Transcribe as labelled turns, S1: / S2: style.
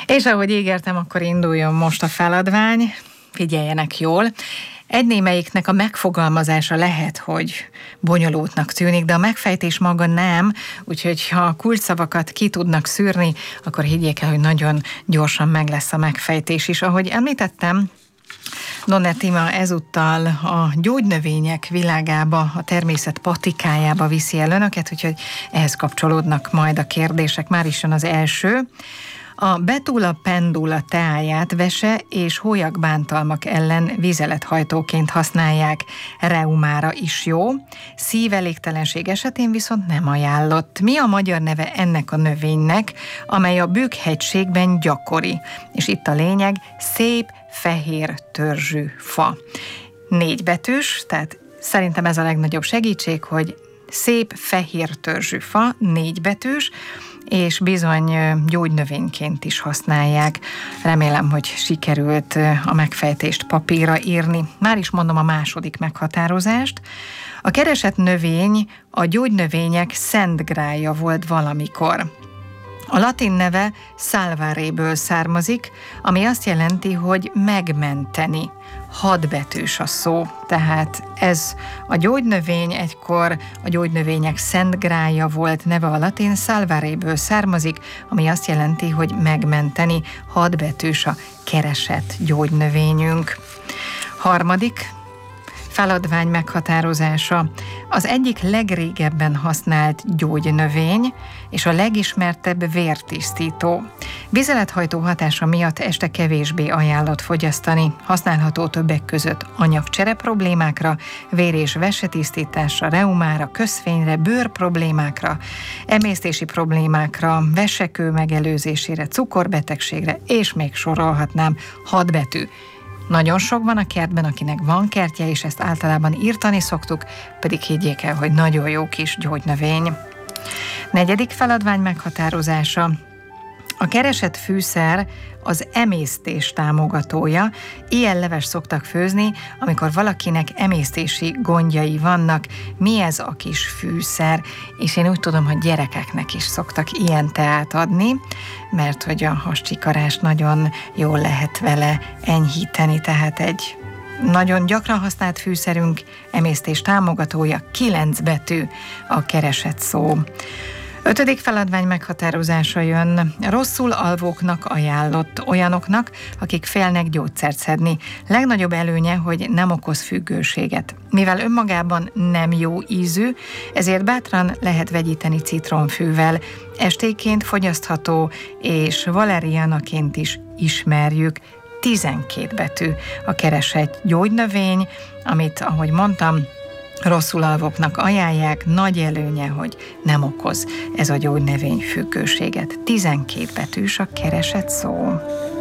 S1: És ahogy ígértem, akkor induljon most a feladvány. Figyeljenek jól. Egy-némelyiknek a megfogalmazása lehet, hogy bonyolultnak tűnik, de a megfejtés maga nem, úgyhogy ha a kulcsszavakat ki tudnak szűrni, akkor higgyék el, hogy nagyon gyorsan meg lesz a megfejtés is. Ahogy említettem, Donettima ezúttal a gyógynövények világába, a természet patikájába viszi el önöket, úgyhogy ehhez kapcsolódnak majd a kérdések. Már is jön az első. A Betula pendula teáját vese és hólyagbántalmak ellen vizelethajtóként használják. Reumára is jó. Szívelégtelenség esetén viszont nem ajánlott. Mi a magyar neve ennek a növénynek, amely a Bükk-hegységben gyakori? És itt a lényeg, szép, fehér törzsű fa. 4 betűs, tehát szerintem ez a legnagyobb segítség, hogy szép, fehér törzsű fa, 4 betűs, és bizony gyógynövényként is használják. Remélem, hogy sikerült a megfejtést papírra írni. Már is mondom a második meghatározást. A keresett növény a gyógynövények szent grálja volt valamikor. A latin neve salvaréből származik, ami azt jelenti, hogy megmenteni. 6 betűs a szó, tehát ez a gyógynövény egykor a gyógynövények szent grálja volt, neve a latin salvaréből származik, ami azt jelenti, hogy megmenteni. 6 betűs a keresett gyógynövényünk. Harmadik feladvány meghatározása. Az egyik legrégebben használt gyógynövény és a legismertebb vértisztító. Vizelethajtó hatása miatt este kevésbé ajánlott fogyasztani. Használható többek között anyagcsere problémákra, vér- és vesetisztításra, reumára, közfényre, bőr problémákra, emésztési problémákra, vesekő megelőzésére, cukorbetegségre, és még sorolhatnám. 6 betű. Nagyon sok van a kertben, akinek van kertje, és ezt általában írtani szoktuk, pedig higgyék el, hogy nagyon jó kis gyógynövény. 4. feladvány meghatározása. A keresett fűszer az emésztés támogatója. Ilyen leves szoktak főzni, amikor valakinek emésztési gondjai vannak. Mi ez a kis fűszer? És én úgy tudom, hogy gyerekeknek is szoktak ilyen teát adni, mert hogy a hascsikarást nagyon jól lehet vele enyhíteni, tehát egy nagyon gyakran használt fűszerünk, emésztés támogatója, 9 betű a keresett szó. 5. feladvány meghatározása jön. Rosszul alvóknak ajánlott, olyanoknak, akik félnek gyógyszert szedni. Legnagyobb előnye, hogy nem okoz függőséget. Mivel önmagában nem jó ízű, ezért bátran lehet vegyíteni citronfűvel. Estéként fogyasztható, és valerianaként is ismerjük. 12 betű a keresett gyógynövény, amit, ahogy mondtam, rosszul alvóknak ajánlják. Nagy előnye, hogy nem okoz ez a gyógynövény függőséget. 12 betűs a keresett szó.